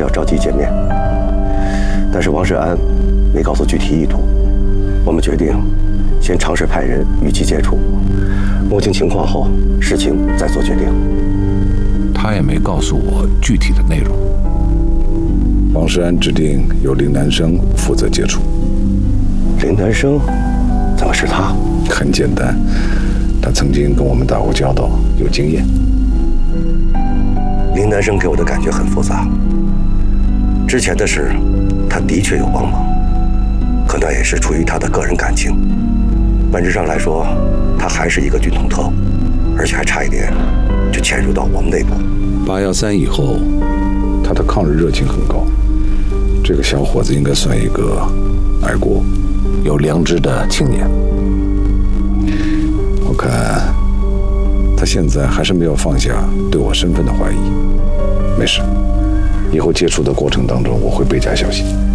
要召集见面，但是王世安没告诉具体意图。我们决定先尝试派人与其接触，摸清情况后，事情再做决定。 他也没告诉我具体的内容。 王世安指定由林南生负责接触。 林南生？怎么是他？ 很简单，他曾经跟我们打过交道，有经验。 林南生给我的感觉很复杂。之前的事，他的确有帮忙，可那也是出于他的个人感情。本质上来说，他还是一个军统特务，而且还差一点就潜入到我们内部。 813以后，他的抗日热情很高。这个小伙子应该算一个爱国、 有良知的青年。 我看他现在还是没有放下对我身份的怀疑。没事，以后接触的过程当中，我会倍加小心。